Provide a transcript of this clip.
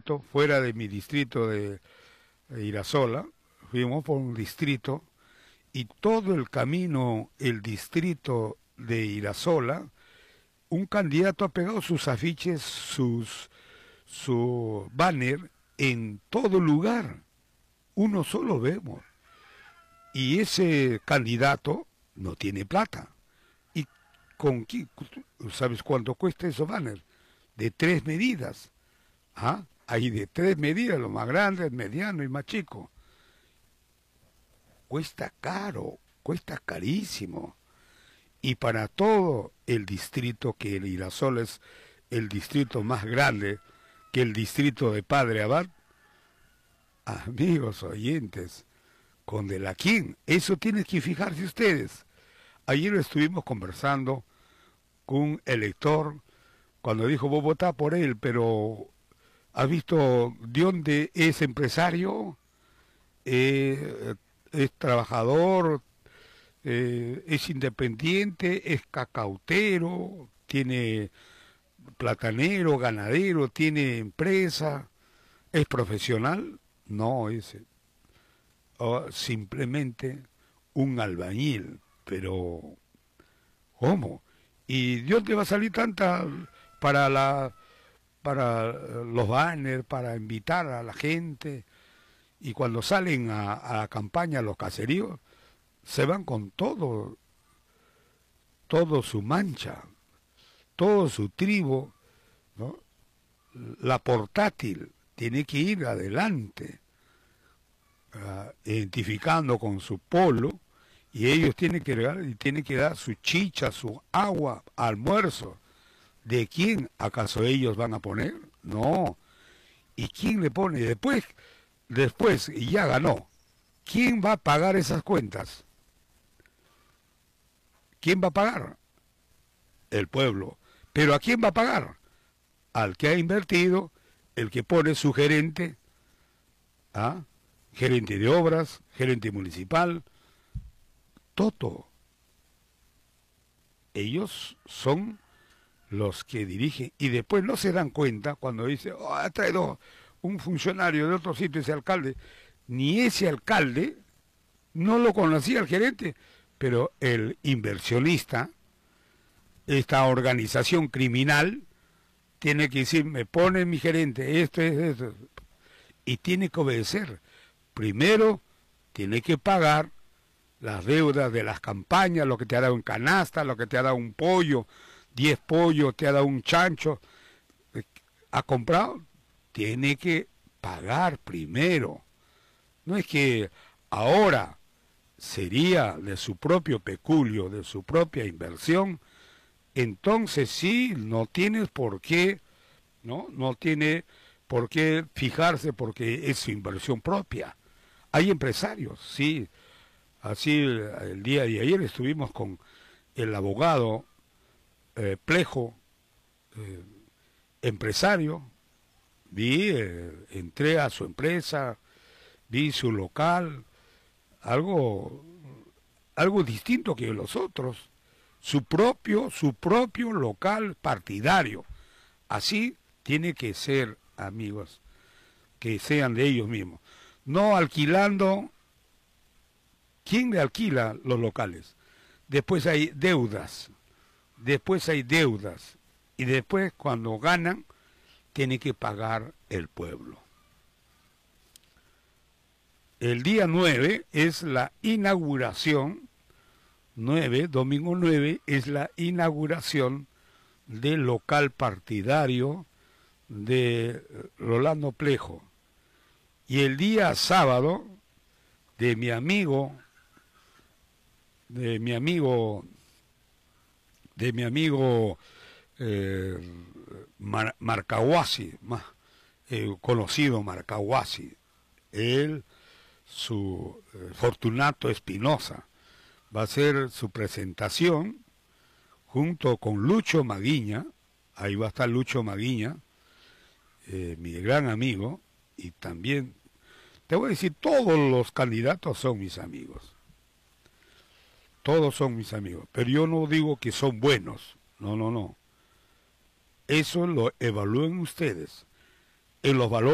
distrito, fuera de mi distrito de Irasola, fuimos por un distrito, y todo el camino, el distrito de Irasola, un candidato ha pegado sus afiches, su banner en todo lugar. Uno solo vemos. Y ese candidato no tiene plata. ¿Y con qué? ¿Sabes cuánto cuesta esos banners? De 3 medidas. ¿Ah? Hay de 3 medidas, lo más grande, el mediano y más chico. Cuesta caro, cuesta carísimo. Y para todo el distrito, que el Irasola es el distrito más grande, que el distrito de Padre Abad, amigos oyentes, con De la King, eso tienen que fijarse ustedes. Ayer estuvimos conversando con un elector, cuando dijo, vos votá por él, pero ¿has visto de dónde es empresario? Es trabajador, es independiente, es cacautero, tiene platanero, ganadero, tiene empresa, es profesional. No, es simplemente un albañil. Pero ¿cómo? ¿Y de dónde va a salir tanta para los banners, para invitar a la gente? Y cuando salen a campaña los caseríos, se van con todo su mancha, todo su tribo, ¿no? La portátil tiene que ir adelante, identificando con su polo, y ellos tienen que dar su chicha, su agua, almuerzo. ¿De quién acaso ellos van a poner? No. ¿Y quién le pone? Después, y ya ganó, ¿quién va a pagar esas cuentas? ¿Quién va a pagar? El pueblo. ¿Pero a quién va a pagar? Al que ha invertido, el que pone su gerente, ¿ah? Gerente de obras, gerente municipal, todo. Ellos son los que dirigen, y después no se dan cuenta cuando dice, oh, ha traído un funcionario de otro sitio, ese alcalde. Ni ese alcalde no lo conocía el gerente, pero el inversionista, esta organización criminal, tiene que decir, me pone mi gerente, esto es esto, y tiene que obedecer. Primero, tiene que pagar las deudas de las campañas, lo que te ha dado en canasta, lo que te ha dado un pollo, 10 pollos, te ha dado un chancho, ha comprado, tiene que pagar primero. No es que ahora sería de su propio peculio, de su propia inversión, entonces sí, no tienes por qué, no tiene por qué fijarse, porque es su inversión propia. Hay empresarios, sí. Así el día de ayer estuvimos con el abogado Plejo, empresario. Entré a su empresa, vi su local, algo distinto que los otros, su propio local partidario. Así tiene que ser, amigos, que sean de ellos mismos, no alquilando. ¿Quién le alquila los locales? Después hay deudas, y después cuando ganan tiene que pagar el pueblo. El día 9 es la inauguración, domingo 9 es la inauguración del local partidario de Rolando Plejo. Y el día sábado de mi amigo Marcahuasi, más conocido Marcahuasi, él, su Fortunato Espinosa, va a hacer su presentación junto con Lucho Maguiña. Ahí va a estar Lucho Maguiña, mi gran amigo, y también, te voy a decir, todos los candidatos son mis amigos. Todos son mis amigos, pero yo no digo que son buenos, no. Eso lo evalúen ustedes en los valores